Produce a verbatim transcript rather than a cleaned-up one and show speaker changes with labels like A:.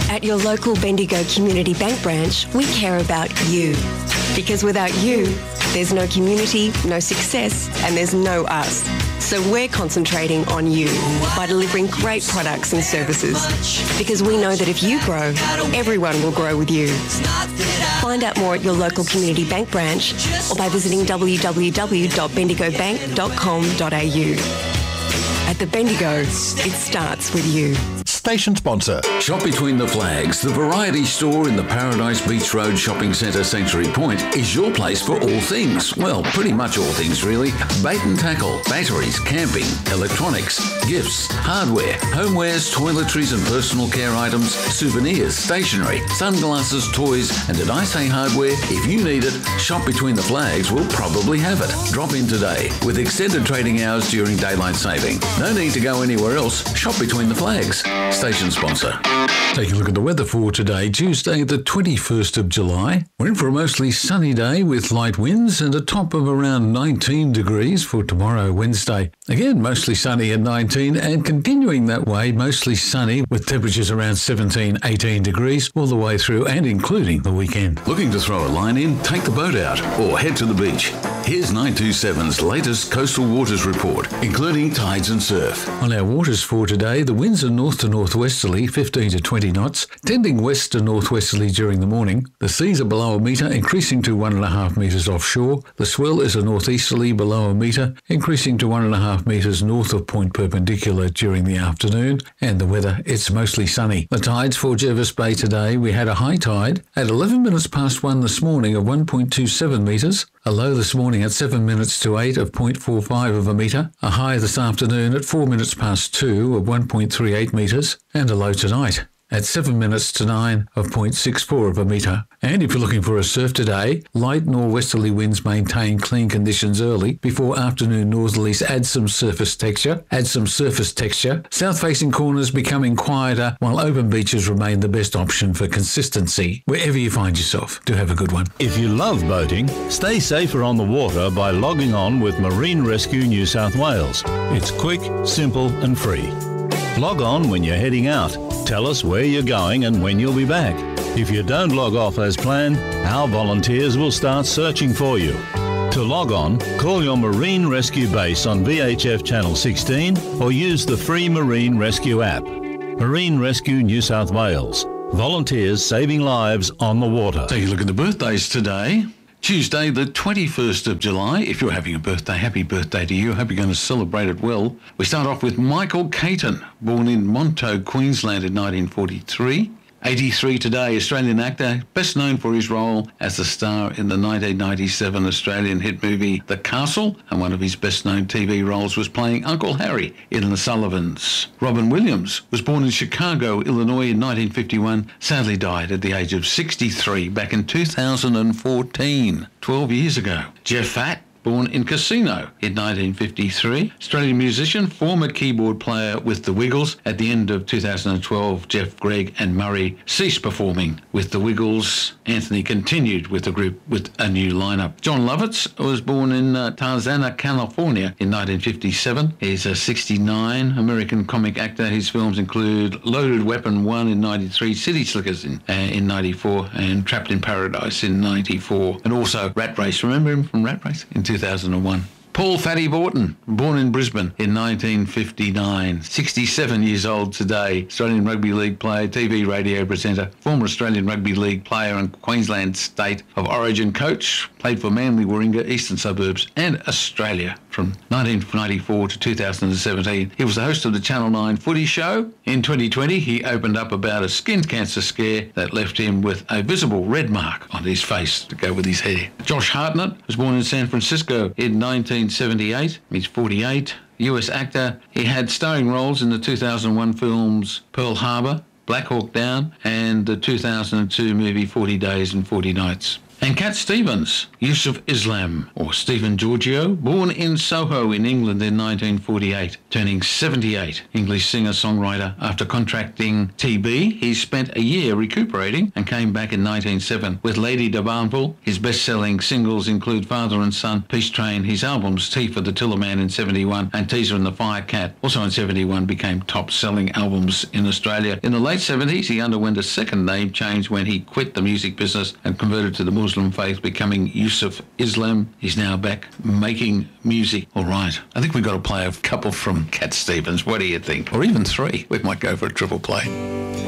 A: At your local Bendigo Community Bank branch, we care about you. Because without you, there's no community, no success, and there's no us. So we're concentrating on you by delivering great products and services. Because we know that if you grow, everyone will grow with you. Find out more at your local community bank branch or by visiting w w w dot bendigo bank dot com dot a u. At the Bendigo, it starts with you.
B: Station sponsor.
C: Shop Between the Flags, the variety store in the Paradise Beach Road Shopping Centre, Sanctuary Point, is your place for all things. Well, pretty much all things, really. Bait and tackle, batteries, camping, electronics, gifts, hardware, homewares, toiletries and personal care items, souvenirs, stationery, sunglasses, toys, and did I say hardware? If you need it, Shop Between the Flags will probably have it. Drop in today with extended trading hours during daylight saving. No need to go anywhere else. Shop Between the Flags. Station sponsor.
D: Take a look at the weather for today, Tuesday the twenty-first of July. We're in for a mostly sunny day with light winds and a top of around nineteen degrees for tomorrow, Wednesday. Again, mostly sunny at nineteen and continuing that way, mostly sunny with temperatures around seventeen, eighteen degrees all the way through and including the weekend.
C: Looking to throw a line in? Take the boat out or head to the beach. Here's nine two seven's latest coastal waters report, including tides and surf.
D: On our waters for today, the winds are north to northwesterly, fifteen to twenty knots, tending west to northwesterly during the morning. The seas are below a metre, increasing to one and a half metres offshore. The swell is a northeasterly below a metre, increasing to one and a half metres north of Point Perpendicular during the afternoon. And the weather, it's mostly sunny. The tides for Jervis Bay today, we had a high tide at eleven minutes past one this morning of one point two seven metres, a low this morning at seven minutes to eight of zero point four five of a metre, a high this afternoon at four minutes past two of one point three eight metres, and a low tonight at seven minutes to nine of zero point six four of a metre. And if you're looking for a surf today, light northwesterly winds maintain clean conditions early before afternoon northerlies add some surface texture, add some surface texture. South-facing corners becoming quieter while open beaches remain the best option for consistency. Wherever you find yourself, do have a good one.
E: If you love boating, stay safer on the water by logging on with Marine Rescue New South Wales. It's quick, simple and free. Log on when you're heading out. Tell us where you're going and when you'll be back. If you don't log off as planned, our volunteers will start searching for you. To log on, call your Marine Rescue base on V H F Channel sixteen or use the free Marine Rescue app. Marine Rescue New South Wales. Volunteers saving lives on the water.
D: Take a look at the birthdays today. Tuesday, the twenty-first of July. If you're having a birthday, happy birthday to you. I hope you're going to celebrate it well. We start off with Michael Caton, born in Montague, Queensland in nineteen forty-three. eighty-three today, Australian actor, best known for his role as the star in the nineteen ninety-seven Australian hit movie The Castle, and one of his best-known T V roles was playing Uncle Harry in The Sullivans. Robin Williams was born in Chicago, Illinois in nineteen fifty-one, sadly died at the age of sixty-three back in two thousand fourteen, twelve years ago. Jeff Fatt, born in Casino in nineteen fifty-three. Australian musician, former keyboard player with The Wiggles. At the end of two thousand twelve, Jeff, Gregg and Murray ceased performing with The Wiggles. Anthony continued with the group with a new lineup. John Lovitz was born in uh, Tarzana, California in nineteen fifty-seven. He's a sixty-nine American comic actor. His films include Loaded Weapon one in ninety-three, City Slickers in, uh, in ninety-four, and Trapped in Paradise in ninety-four. And also Rat Race. Remember him from Rat Race? In two thousand one. Paul Fatty Borton, born in Brisbane in nineteen fifty-nine, sixty-seven years old today, Australian Rugby League player, T V radio presenter, former Australian Rugby League player and Queensland State of Origin coach, played for Manly, Warringah, Eastern Suburbs and Australia from nineteen ninety-four to two thousand seventeen. He was the host of the Channel nine Footy Show. In twenty twenty, he opened up about a skin cancer scare that left him with a visible red mark on his face to go with his hair. Josh Hartnett was born in San Francisco in nineteen seventy-eight. He's forty-eight. U S actor. He had starring roles in the two thousand one films Pearl Harbor, Black Hawk Down, and the two thousand two movie forty days and forty nights. And Cat Stevens, Yusuf Islam, or Stephen Giorgio, born in Soho in England in nineteen forty-eight, turning seventy-eight, English singer-songwriter. After contracting T B, he spent a year recuperating and came back in nineteen oh seven with Lady de Barneville. His best-selling singles include Father and Son, Peace Train, his albums Tea for the Tillerman in seventy-one and Teaser and the Firecat, also in seventy-one, became top-selling albums in Australia. In the late seventies, he underwent a second name change when he quit the music business and converted to the Muslim faith, becoming Yusuf Islam. He's now back making music. All right, I think we've got to play a couple from Cat Stevens. What do you think? Or even three. We might go for a triple play.